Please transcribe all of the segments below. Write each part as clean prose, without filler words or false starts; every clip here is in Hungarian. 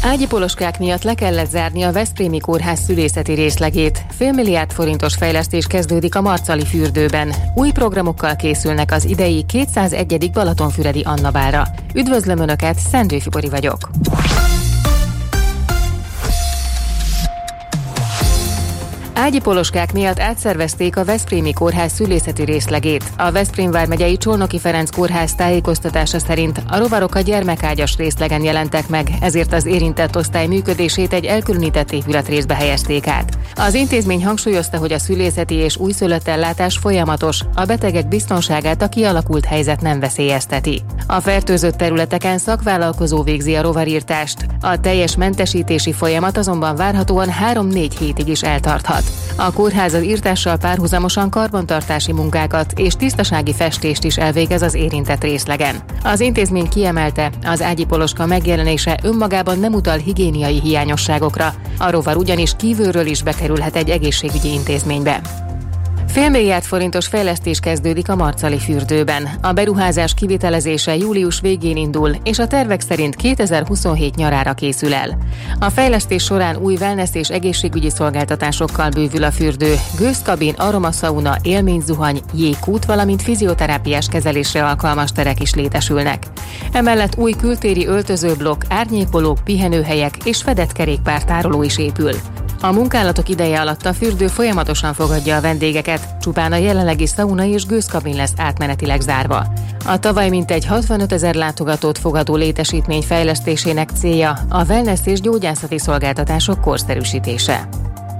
Ágyipoloskák miatt le kellett zárni a Veszprémi Kórház szülészeti részlegét. $500 millió forintos fejlesztés kezdődik a Marcali fürdőben. Új programokkal készülnek az idei 201. Balatonfüredi Annabálra. Üdvözlöm Önöket, Szendrői Fibori vagyok. Ágyipoloskák miatt átszervezték a Veszprémi Kórház szülészeti részlegét. A Veszprém vármegyei Csolnoki Ferenc Kórház tájékoztatása szerint a rovarok a gyermekágyas részlegen jelentek meg, ezért az érintett osztály működését egy elkülönített épületrészbe helyezték át. Az intézmény hangsúlyozta, hogy a szülészeti és újszülöttellátás folyamatos, a betegek biztonságát a kialakult helyzet nem veszélyezteti. A fertőzött területeken szakvállalkozó végzi a rovarírtást. A teljes mentesítési folyamat azonban várhatóan 3-4 hétig is eltarthat. A kórház az írtással párhuzamosan karbantartási munkákat és tisztasági festést is elvégez az érintett részlegen. Az intézmény kiemelte, az ágyipoloska megjelenése önmagában nem utal higiéniai hiányosságokra, a rovar ugyanis kívülről is bekerülhet egy egészségügyi intézménybe. $500 millió forintos fejlesztés kezdődik a Marcali fürdőben. A beruházás kivitelezése július végén indul, és a tervek szerint 2027 nyarára készül el. A fejlesztés során új wellness és egészségügyi szolgáltatásokkal bővül a fürdő, gőzkabin, aromaszauna, élményzuhany, jégkút, valamint fizioterápiás kezelésre alkalmas terek is létesülnek. Emellett új kültéri öltözőblokk, árnyékolók, pihenőhelyek és fedett kerékpártároló is épül. A munkálatok ideje alatt a fürdő folyamatosan fogadja a vendégeket, csupán a jelenlegi szauna és gőzkabin lesz átmenetileg zárva. A tavaly mintegy 65 000 látogatót fogadó létesítmény fejlesztésének célja a wellness és gyógyászati szolgáltatások korszerűsítése.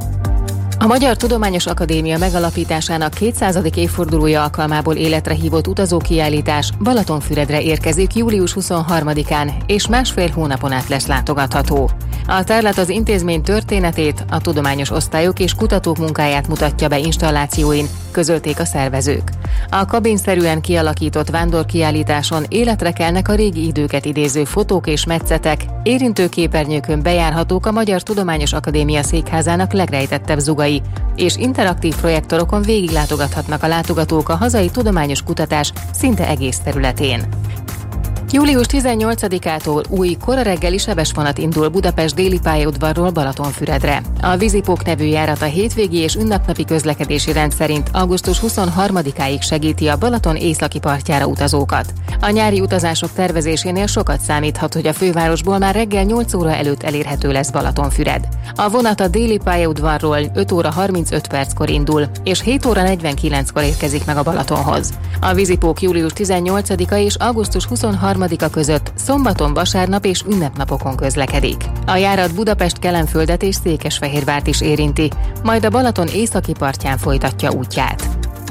A Magyar Tudományos Akadémia megalapításának 200. évfordulója alkalmából életre hívott utazókiállítás Balatonfüredre érkezik július 23-án, és másfél hónapon át lesz látogatható. A tárlat az intézmény történetét, a tudományos osztályok és kutatók munkáját mutatja be installációin, közölték a szervezők. A kabinszerűen kialakított vándorkiállításon életre kelnek a régi időket idéző fotók és metszetek, érintő képernyőkön bejárhatók a Magyar Tudományos Akadémia székházának legrejtettebb zugai, és interaktív projektorokon végiglátogathatnak a látogatók a hazai tudományos kutatás szinte egész területén. Július 18-ától új korareggeli sebesvonat indul Budapest déli pályaudvarról Balatonfüredre. A Vízipók nevű járat a hétvégi és ünnepnapi közlekedési rend szerint augusztus 23-áig segíti a Balaton északi partjára utazókat. A nyári utazások tervezésénél sokat számíthat, hogy a fővárosból már reggel 8 óra előtt elérhető lesz Balatonfüred. A vonat a déli pályaudvarról 5 óra 35 perckor indul, és 7 óra 49-kor érkezik meg a Balatonhoz. A Vízipók július 18-a és augusztus 23-a között szombaton, vasárnap és ünnepnapokon közlekedik. A járat Budapest, Kelenföldet és Székesfehérvárt is érinti, majd a Balaton északi partján folytatja útját.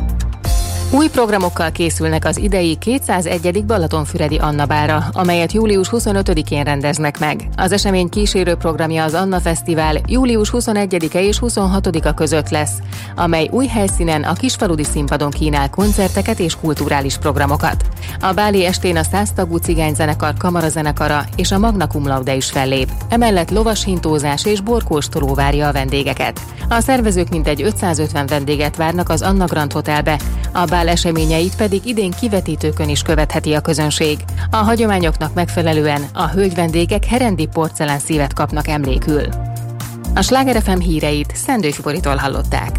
Új programokkal készülnek az idei 201. Balatonfüredi Annabálra, amelyet július 25-én rendeznek meg. Az esemény kísérő programja az Anna Fesztivál július 21-e és 26-a között lesz, amely új helyszínen a Kisfaludi Színpadon kínál koncerteket és kulturális programokat. A báli estén a 100 tagú cigányzenekar kamarazenekara és a Magna Cum Laude is fellép. Emellett lovashintózás és borkóstoló várja a vendégeket. A szervezők mintegy 550 vendéget várnak az Anna Grand Hotelbe, a bál eseményeit pedig idén kivetítőkön is követheti a közönség. A hagyományoknak megfelelően a hölgyvendégek herendi porcelán szívet kapnak emlékül. A Sláger FM híreit Szendrői Fiboritól hallották.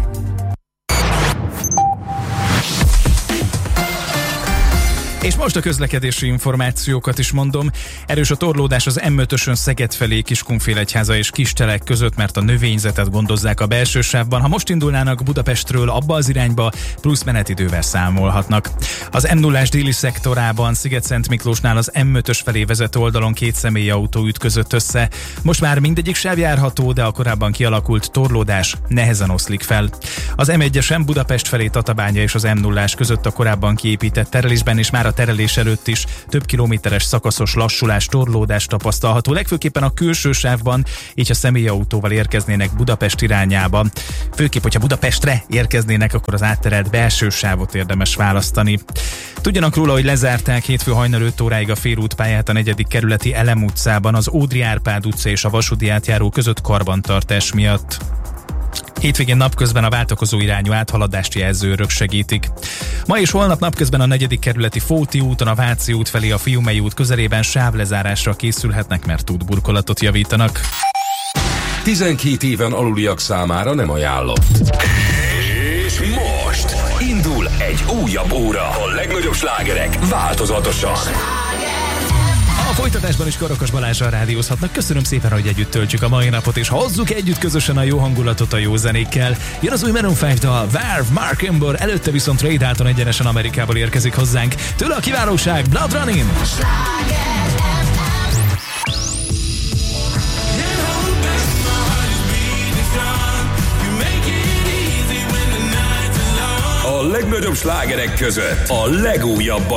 És most a közlekedési információkat is mondom. Erős a torlódás az M5-ösön Szeged felé Kiskunfélegyháza és Kistelek között, mert a növényzetet gondozzák a belső sávban. Ha most indulnának Budapestről abba az irányba, plusz menetidővel számolhatnak. Az M0-ás déli szektorában Sziget-Szent Miklósnál az M5-ös felé vezető oldalon 2 személyautó ütközött össze. Most már mindegyik sáv járható, de a korábban kialakult torlódás nehezen oszlik fel. Az M1-esen Budapest felé Tatabánya és az M0-ás között a korábban kiépített terelésben és már a terelés előtt is több kilométeres szakaszos lassulás, torlódás tapasztalható, legfőképpen a külső sávban, így ha személyautóval érkeznének Budapest irányába. Főképp, hogyha Budapestre érkeznének, akkor az átterelt belső sávot érdemes választani. Tudjanak róla, hogy lezárták hétfő hajnal 5 óráig a félútpályát a 4. kerületi Elem utcában, az Ódri Árpád utca és a vasúti átjáró között karbantartás miatt. Hétvégén napközben a váltakozó irányú áthaladást jelzőrök segítik. Ma és holnap napközben a 4. kerületi Fóti úton, a Váci út felé a Fiumei út közelében sávlezárásra készülhetnek, mert útburkolatot javítanak. 12 éven aluliak számára nem ajánlott. És most indul egy újabb óra. A legnagyobb slágerek változatosan. A folytatásban is Karakas Balázsral rádiózhatnak. Köszönöm szépen, hogy együtt töltjük a mai napot, és hozzuk együtt közösen a jó hangulatot a jó zenékkel. Jön az új Maroon 5 dal, Verve, Mark Ember, előtte viszont Ray Dalton egyenesen Amerikából érkezik hozzánk. Tőle a kiválóság, Blood Running! A legnagyobb slágerek között a legújabb